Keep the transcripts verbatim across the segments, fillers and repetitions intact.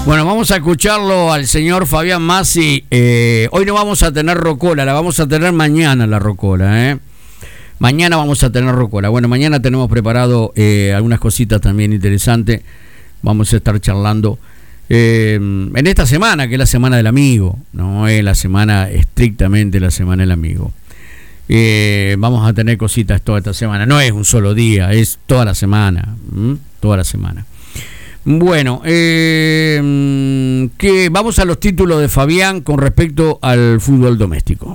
Bueno, vamos a escucharlo al señor Fabián Massi. Eh, hoy no vamos a tener rocola, la vamos a tener mañana la rocola, ¿eh? Mañana vamos a tener rocola. Bueno, mañana tenemos preparado eh, algunas cositas también interesantes. Vamos a estar charlando eh, en esta semana, que es la semana del amigo. No es la semana, estrictamente la semana del amigo. Eh, vamos a tener cositas toda esta semana. No es un solo día, es toda la semana. ¿m? Toda la semana. Bueno, eh, que vamos a los títulos de Fabián con respecto al fútbol doméstico.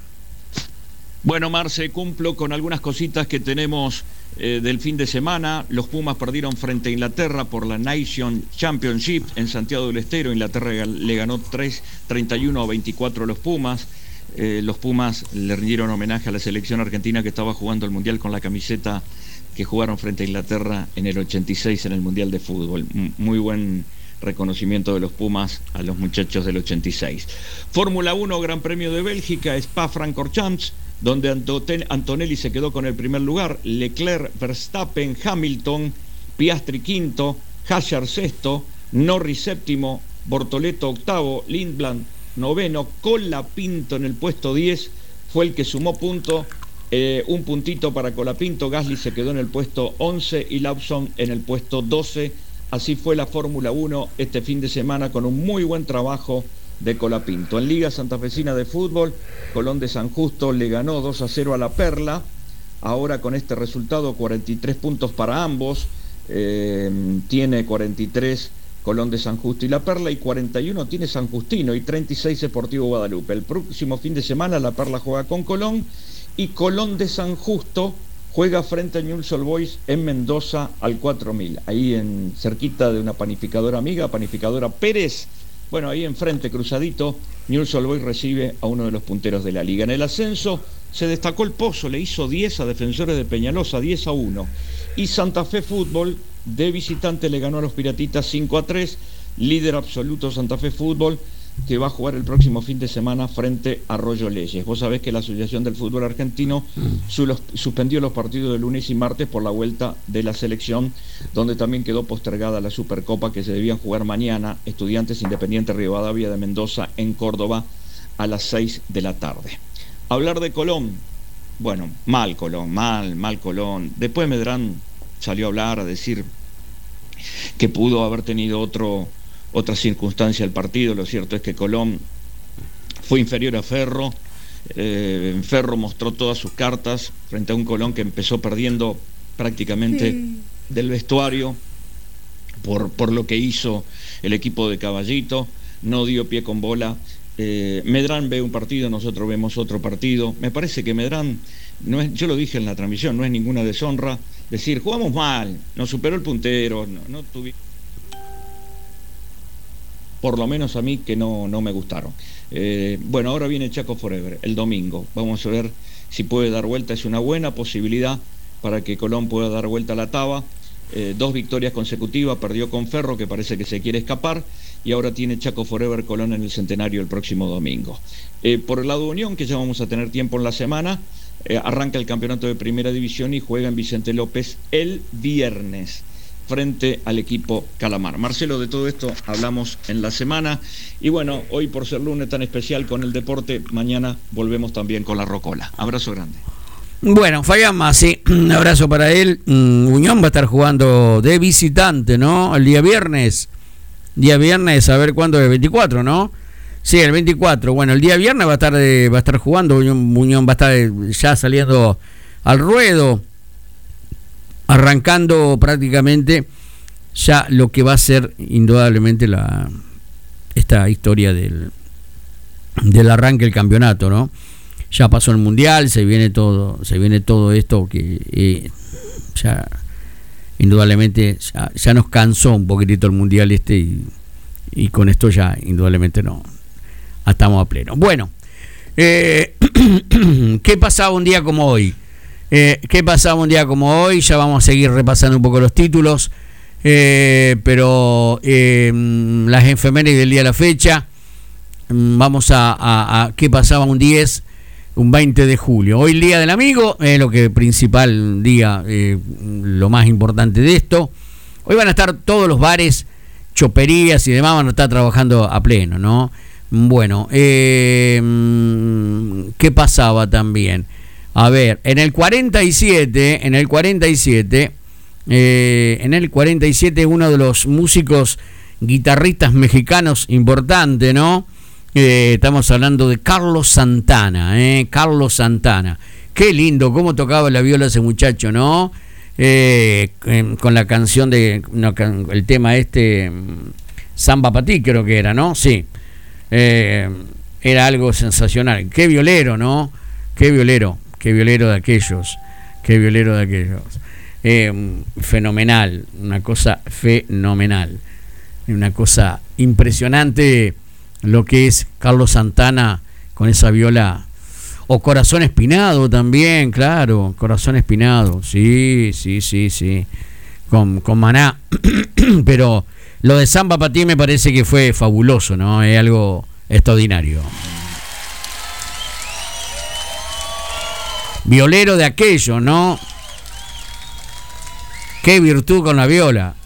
Bueno, Marce, cumplo con algunas cositas que tenemos eh, del fin de semana. Los Pumas perdieron frente a Inglaterra por la Nation Championship en Santiago del Estero. Inglaterra le ganó tres, treinta y uno a veinticuatro a los Pumas. Eh, los Pumas le rindieron homenaje a la selección argentina que estaba jugando el Mundial con la camiseta que jugaron frente a Inglaterra en el ochenta y seis en el Mundial de Fútbol. Muy buen reconocimiento de los Pumas a los muchachos del ochenta y seis. Fórmula uno, Gran Premio de Bélgica, Spa-Francorchamps, donde Antonelli se quedó con el primer lugar, Leclerc, Verstappen, Hamilton, Piastri quinto, Hasjar sexto, Norris séptimo, Bortoleto octavo, Lindblad noveno, Colapinto en el puesto diez, fue el que sumó punto. Eh, un puntito para Colapinto, Gasly se quedó en el puesto once y Lawson en el puesto doce. Así fue la Fórmula uno este fin de semana con un muy buen trabajo de Colapinto. En Liga Santafesina de Fútbol, Colón de San Justo le ganó dos a cero a La Perla. Ahora con este resultado cuarenta y tres puntos para ambos. Eh, tiene cuarenta y tres Colón de San Justo y La Perla, y cuarenta y uno tiene San Justino y treinta y seis Deportivo Guadalupe. El próximo fin de semana La Perla juega con Colón y Colón de San Justo juega frente a Newell's Old Boys en Mendoza al cuatro mil, ahí en cerquita de una panificadora amiga, panificadora Pérez. Bueno, ahí enfrente, cruzadito, Newell's Old Boys recibe a uno de los punteros de la liga. En el ascenso se destacó el Pozo, le hizo diez a Defensores de Peñalosa, diez a uno. Y Santa Fe Fútbol de visitante le ganó a los Piratitas cinco a tres, líder absoluto Santa Fe Fútbol, que va a jugar el próximo fin de semana frente a Arroyo Leyes. Vos sabés que la Asociación del Fútbol Argentino su los, suspendió los partidos de lunes y martes por la vuelta de la selección, donde también quedó postergada la Supercopa que se debían jugar mañana, Estudiantes Independiente Rivadavia de Mendoza en Córdoba a las seis de la tarde. Hablar de Colón, bueno, mal Colón, mal, mal Colón. Después Medrán salió a hablar, a decir que pudo haber tenido otro... otra circunstancia del partido. Lo cierto es que Colón fue inferior a Ferro. eh, Ferro mostró todas sus cartas frente a un Colón que empezó perdiendo prácticamente sí. del vestuario por, por lo que hizo el equipo de Caballito, no dio pie con bola. eh, Medrán ve un partido, nosotros vemos otro partido. Me parece que Medrán, no es, yo lo dije en la transmisión, no es ninguna deshonra decir jugamos mal, nos superó el puntero, no, no tuvimos, por lo menos a mí, que no, no me gustaron. Eh, bueno, ahora viene Chaco Forever, el domingo. Vamos a ver si puede dar vuelta. Es una buena posibilidad para que Colón pueda dar vuelta a la taba. Eh, dos victorias consecutivas, perdió con Ferro, que parece que se quiere escapar, y ahora tiene Chaco Forever Colón en el Centenario el próximo domingo. Eh, por el lado de Unión, que ya vamos a tener tiempo en la semana, eh, arranca el campeonato de Primera División y juega en Vicente López el viernes frente al equipo Calamar. Marcelo, de todo esto hablamos en la semana. Y bueno, hoy por ser lunes tan especial con el deporte, mañana volvemos también con la rocola. Abrazo grande. Bueno, Fabián Massi, un abrazo para él. Unión va a estar jugando de visitante, ¿no? El día viernes. Día viernes, a ver cuándo es, el veinticuatro, ¿no? Sí, el veinticuatro. Bueno, el día viernes va a estar de, va a estar jugando. Unión, Unión va a estar ya saliendo al ruedo, arrancando prácticamente ya lo que va a ser indudablemente la esta historia del del arranque del campeonato, ¿no? Ya pasó el mundial, se viene todo, se viene todo esto que eh, ya indudablemente ya, ya nos cansó un poquitito el mundial este y, y con esto ya indudablemente no estamos a pleno. Bueno, eh, ¿qué pasaba un día como hoy? Eh, ¿Qué pasaba un día como hoy? Ya vamos a seguir repasando un poco los títulos, eh, pero eh, las efemérides del día de la fecha, vamos a, a, a qué pasaba un diez, un veinte de julio. Hoy el Día del Amigo, es eh, lo que principal día, eh, lo más importante de esto. Hoy van a estar todos los bares choperías y demás, van a estar trabajando a pleno, ¿no? Bueno, eh, ¿qué pasaba también? A ver, en el cuarenta y siete, en el cuarenta y siete, eh, en el cuarenta y siete uno de los músicos guitarristas mexicanos importante, ¿no? Eh, estamos hablando de Carlos Santana, ¿eh? Carlos Santana. Qué lindo, cómo tocaba la viola ese muchacho, ¿no? Eh, con la canción de, no, el tema este, Samba pa' ti creo que era, ¿no? Sí. Eh, era algo sensacional. Qué violero, ¿no? Qué violero, qué violero de aquellos, qué violero de aquellos. Eh, fenomenal, una cosa fenomenal, una cosa impresionante lo que es Carlos Santana con esa viola. O Corazón Espinado también, claro, Corazón Espinado, sí, sí, sí, sí, con, con Maná. Pero lo de Samba pa' ti me parece que fue fabuloso, ¿no? Es algo extraordinario. Violero de aquello, ¿no? Qué virtud con la viola.